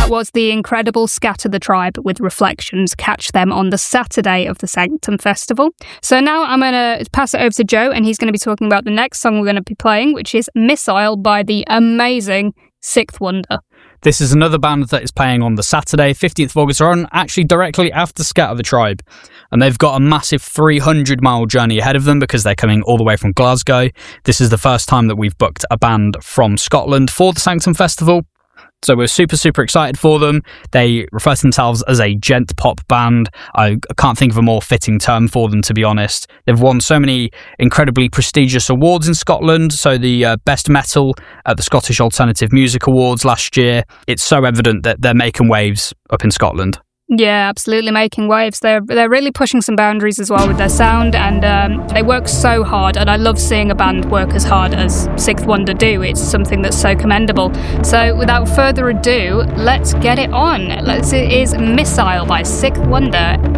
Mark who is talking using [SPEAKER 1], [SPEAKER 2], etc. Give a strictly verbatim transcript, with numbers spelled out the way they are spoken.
[SPEAKER 1] That was the incredible Scatter the Tribe with Reflections. Catch them on the Saturday of the Sanctum Festival. So now I'm going to pass it over to Joe, and he's going to be talking about the next song we're going to be playing, which is Missile by the amazing Sixth Wonder.
[SPEAKER 2] This is another band that is playing on the Saturday, fifteenth of August. They're on actually directly after Scatter the Tribe. And they've got a massive three hundred mile journey ahead of them because they're coming all the way from Glasgow. This is the first time that we've booked a band from Scotland for the Sanctum Festival. So we're super, super excited for them. They refer to themselves as a gent pop band. I can't think of a more fitting term for them, to be honest. They've won so many incredibly prestigious awards in Scotland. So the uh, Best Metal at the Scottish Alternative Music Awards last year. It's so evident that they're making waves up in Scotland.
[SPEAKER 1] Yeah, absolutely making waves. They're they're really pushing some boundaries as well with their sound, and um, they work so hard, and I love seeing a band work as hard as Sixth Wonder do. It's something that's so commendable. So without further ado, let's get it on. Let's, it is Missile by Sixth Wonder